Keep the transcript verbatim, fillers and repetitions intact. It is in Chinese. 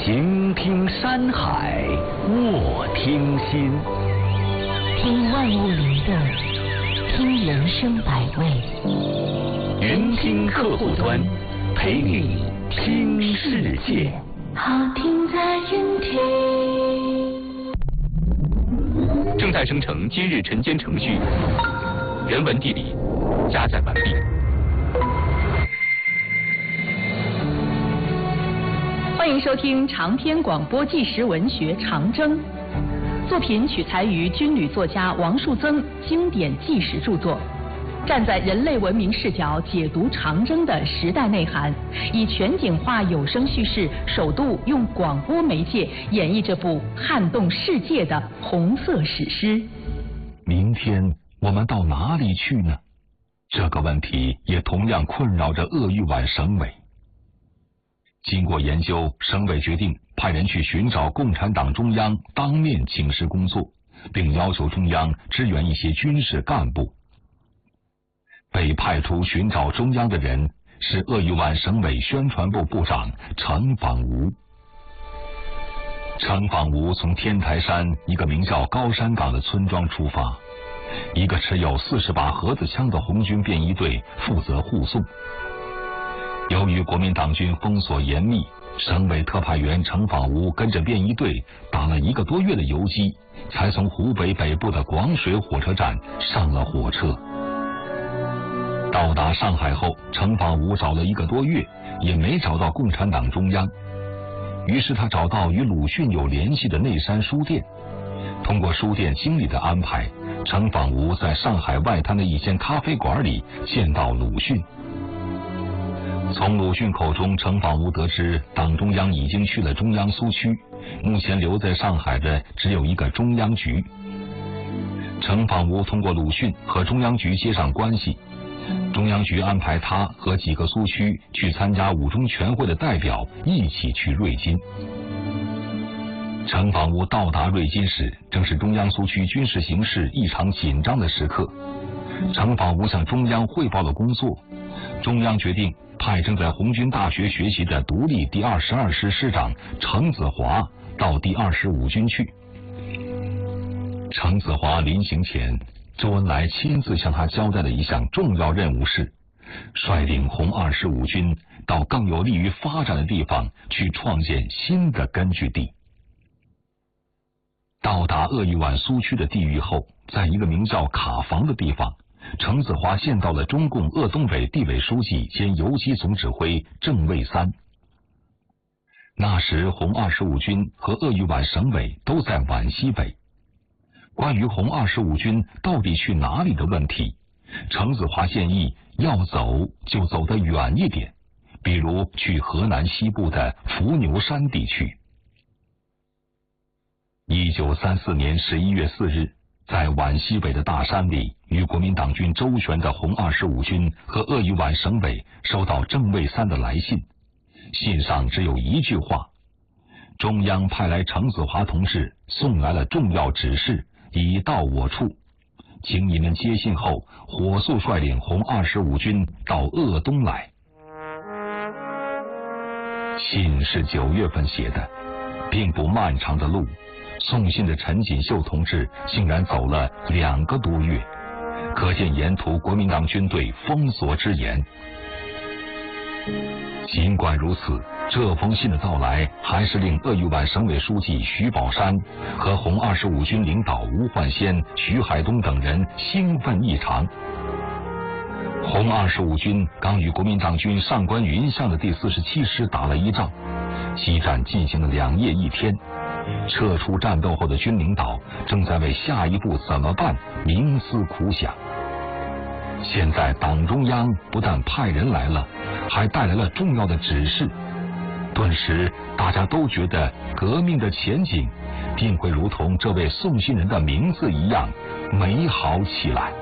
平听山海，卧听心， 听万物灵动，听人生百味。 云听客户端，陪你听世界。 好听在云听。 正在生成今日晨间程序，人文地理加载完毕。 欢迎收听长篇广播纪实文学《长征》，作品取材于军旅作家王树增经典纪实著作，站在人类文明视角解读长征的时代内涵，以全景化有声叙事，首度用广播媒介演绎这部撼动世界的红色史诗。 明天我们到哪里去呢？这个问题也同样困扰着鄂豫皖省委。经过研究，省委决定派人去寻找共产党中央，当面请示工作，并要求中央支援一些军事干部。被派出寻找中央的人是鄂豫皖省委宣传部部长程仿吾。程仿吾从天台山一个名叫高山岗的村庄出发，一个持有四十把盒子枪的红军便衣队负责护送。由于国民党军封锁严密，省委特派员程仿吾跟着便衣队打了一个多月的游击，才从湖北北部的广水火车站上了火车。到达上海后，程仿吾找了一个多月，也没找到共产党中央。于是他找到与鲁迅有联系的内山书店，通过书店经理的安排，程仿吾在上海外滩的一间咖啡馆里见到鲁迅。从鲁迅口中，程仿吾得知党中央已经去了中央苏区，目前留在上海的只有一个中央局。程仿吾通过鲁迅和中央局接上关系，中央局安排他和几个苏区去参加五中全会的代表一起去瑞金。程仿吾到达瑞金时，正是中央苏区军事形势异常紧张的时刻。程仿吾向中央汇报了工作，中央决定派正在红军大学学习的独立第二十二师师长程子华到第二十五军去。程子华临行前，周恩来亲自向他交代了一项重要任务是，率领红二十五军到更有利于发展的地方去创建新的根据地。到达鄂豫皖苏区的地域后，在一个名叫卡房的地方，程子华见到了中共鄂东北地委书记兼游击总指挥郑卫三。那时红二十五军和鄂豫皖省委都在皖西北。关于红二十五军到底去哪里的问题，程子华建议要走就走得远一点，比如去河南西部的伏牛山地区。一九三四年十一月四日，在皖西北的大山里，与国民党军周旋的红二十五军和鄂豫皖省委收到郑卫三的来信，信上只有一句话：中央派来程子华同志送来了重要指示，已到我处，请你们接信后火速率领红二十五军到鄂东来。信是九月份写的，并不漫长的路，送信的陈锦绣同志竟然走了两个多月，可见沿途国民党军队封锁之严。尽管如此，这封信的到来还是令鄂豫皖省委书记徐宝山和红二十五军领导吴焕先、徐海东等人兴奋异常。红二十五军刚与国民党军上官云相的第四十七师打了一仗，激战进行了两夜一天。撤出战斗后的军领导正在为下一步怎么办冥思苦想。现在党中央不但派人来了，还带来了重要的指示，顿时大家都觉得革命的前景定会如同这位送信人的名字一样美好起来。